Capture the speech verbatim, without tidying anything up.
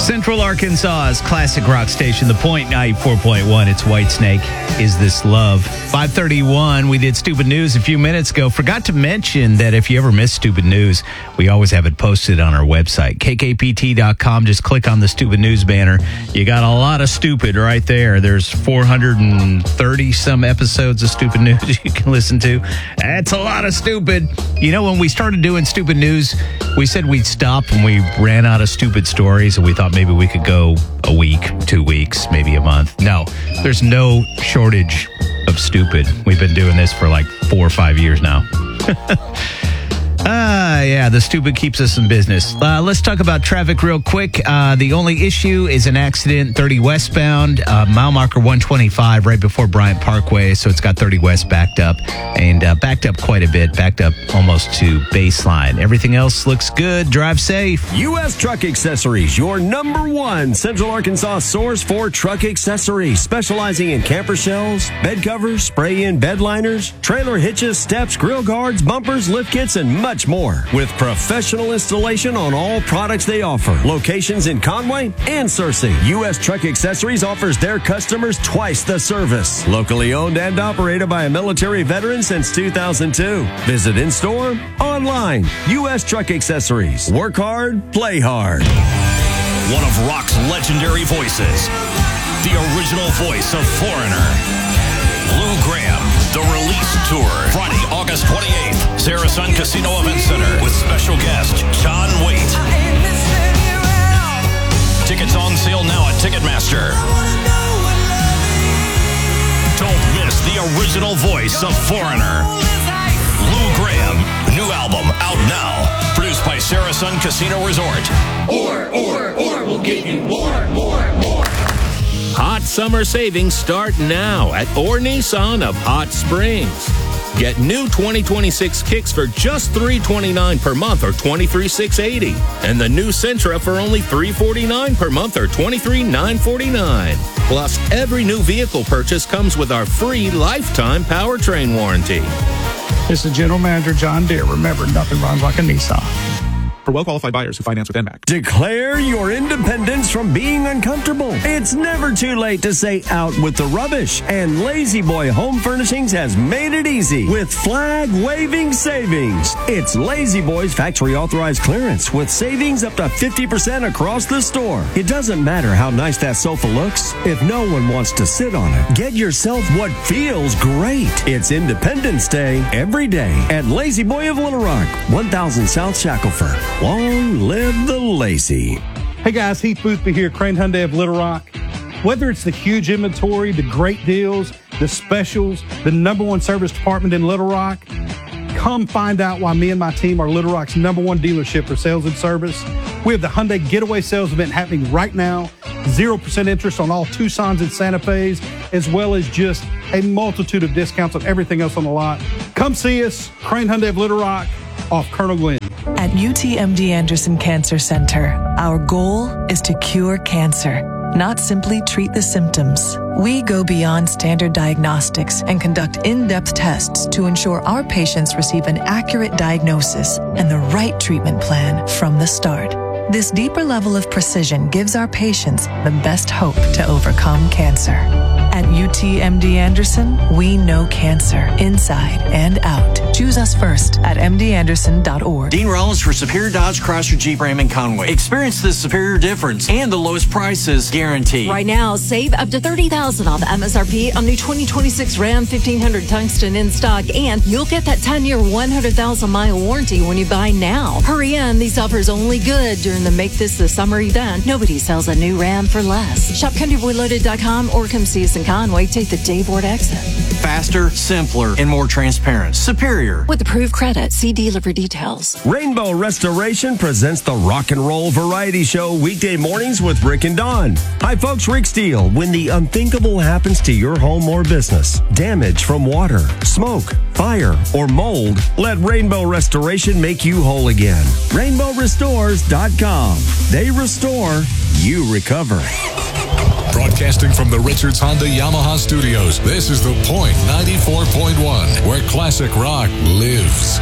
Central Arkansas's classic rock station, The Point, ninety-four point one. It's Whitesnake, Is This Love? five thirty-one, we did Stupid News a few minutes ago. Forgot to mention that if you ever miss Stupid News, we always have it posted on our website, K K P T dot com. Just click on the Stupid News banner. You got a lot of stupid right there. There's four hundred thirty some episodes of Stupid News you can listen to. That's a lot of stupid. You know, when we started doing Stupid News, we said we'd stop when we ran out of stupid stories, and we thought maybe we could go a week, two weeks, maybe a month. No, there's no shortage of stupid. We've been doing this for like four or five years now. Ah, uh, yeah, the stupid keeps us in business. Uh, let's talk about traffic real quick. Uh, the only issue is an accident, thirty westbound, uh, mile marker one twenty-five, right before Bryant Parkway. So it's got thirty west backed up, and uh, backed up quite a bit, backed up almost to baseline. Everything else looks good. Drive safe. U S Truck Accessories, your number one Central Arkansas source for truck accessories, specializing in camper shells, bed covers, spray-in bed liners, trailer hitches, steps, grill guards, bumpers, lift kits, and much Much more. With professional installation on all products they offer. Locations in Conway and Searcy. U S Truck Accessories offers their customers twice the service. Locally owned and operated by a military veteran since two thousand two. Visit in-store, online. U S Truck Accessories. Work hard, play hard. One of rock's legendary voices. The original voice of Foreigner. Lou Graham, The Release Tour, Friday, August twenty-eighth, Saracen Casino Event Center, with special guest John Waite. Tickets on sale now at Ticketmaster. Don't miss the original voice of Foreigner. Lou Graham, new album out now, produced by Saracen Casino Resort. Or, or, or, we'll give you more, more, more. Hot summer savings start now at Orr Nissan of Hot Springs. Get new twenty twenty-six Kicks for just three hundred twenty-nine dollars per month or twenty-three thousand six hundred eighty dollars. And the new Sentra for only three hundred forty-nine dollars per month or twenty-three thousand nine hundred forty-nine dollars. Plus, every new vehicle purchase comes with our free lifetime powertrain warranty. This is General Manager John Deere. Remember, nothing runs like a Nissan. For well-qualified buyers who finance with N M A C. Declare your independence from being uncomfortable. It's never too late to say out with the rubbish. And Lazy Boy Home Furnishings has made it easy with flag-waving savings. It's Lazy Boy's factory-authorized clearance with savings up to fifty percent across the store. It doesn't matter how nice that sofa looks if no one wants to sit on it. Get yourself what feels great. It's Independence Day every day at Lazy Boy of Little Rock, one thousand South Shackelford. Long live the lazy. Hey guys, Heath Boothby here, Crane Hyundai of Little Rock. Whether it's the huge inventory, the great deals, the specials, the number one service department in Little Rock, come find out why me and my team are Little Rock's number one dealership for sales and service. We have the Hyundai Getaway Sales Event happening right now. zero percent interest on all Tucsons and Santa Fe's, as well as just a multitude of discounts on everything else on the lot. Come see us, Crane Hyundai of Little Rock, off Colonel Glenn. At U T M D Anderson Cancer Center, our goal is to cure cancer, not simply treat the symptoms. We go beyond standard diagnostics and conduct in-depth tests to ensure our patients receive an accurate diagnosis and the right treatment plan from the start. This deeper level of precision gives our patients the best hope to overcome cancer. At U T M D Anderson, we know cancer inside and out. Choose us first at m d anderson dot org. Dean Rollins for Superior Dodge Chrysler Jeep Ram in Conway. Experience the superior difference and the lowest prices guaranteed. Right now, save up to thirty thousand dollars off M S R P on new twenty twenty-six Ram fifteen hundred Tungsten in stock, and you'll get that ten-year, one hundred thousand mile warranty when you buy now. Hurry in, these offers only good during the Make This the Summer event. Nobody sells a new Ram for less. Shop country boy loaded dot com or come see us in Conway. Take the Dave Ward exit. Faster, simpler, and more transparent. Superior. With approved credit. See dealer for details. Rainbow Restoration presents the Rock and Roll Variety Show weekday mornings with Rick and Dawn. Hi folks, Rick Steele. When the unthinkable happens to your home or business, damage from water, smoke, fire, or mold, let Rainbow Restoration make you whole again. rainbow restores dot com. They restore, you recover. Broadcasting from the Richards Honda Yamaha Studios, this is The Point ninety-four point one, where classic rock lives.